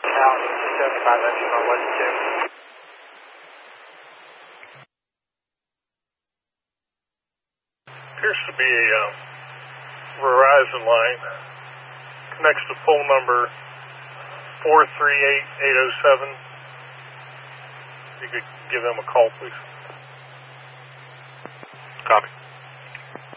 Out 75 engine on West 2. Appears to be a Verizon line. Connects to pole number 438807. You could give them a call, please. Copy.